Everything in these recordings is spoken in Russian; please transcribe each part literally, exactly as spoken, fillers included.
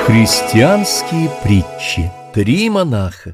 Христианские притчи. Три монаха.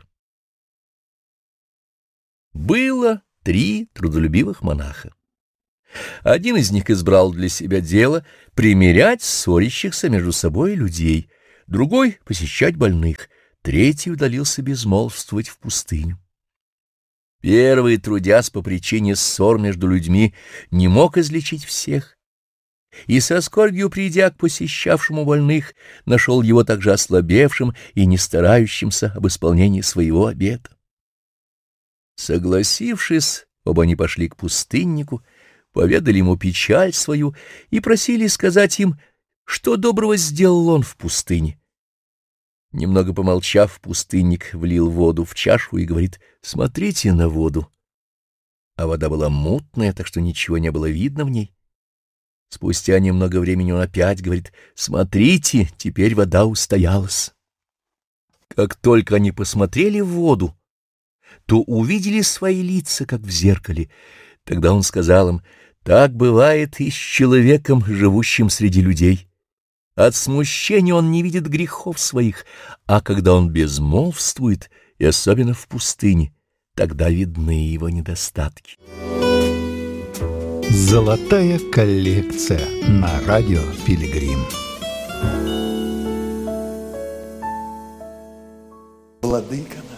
Было три трудолюбивых монаха. Один из них избрал для себя дело примирять ссорящихся между собой людей, другой — посещать больных, третий удалился безмолвствовать в пустыню. Первый, трудясь по причине ссор между людьми, не мог излечить всех, и со скорбью, придя к посещавшему больных, нашел его также ослабевшим и не старающимся об исполнении своего обета. Согласившись, оба они пошли к пустыннику, поведали ему печаль свою и просили сказать им, что доброго сделал он в пустыне. Немного помолчав, пустынник влил воду в чашу и говорит: «Смотрите на воду». А вода была мутная, так что ничего не было видно в ней. Спустя немного времени он опять говорит: «Смотрите, теперь вода устоялась». Как только они посмотрели в воду, то увидели свои лица, как в зеркале. Тогда он сказал им: «Так бывает и с человеком, живущим среди людей. От смущения он не видит грехов своих, а когда он безмолвствует, и особенно в пустыне, тогда видны его недостатки». Золотая коллекция на радио Пилигрим. Владыка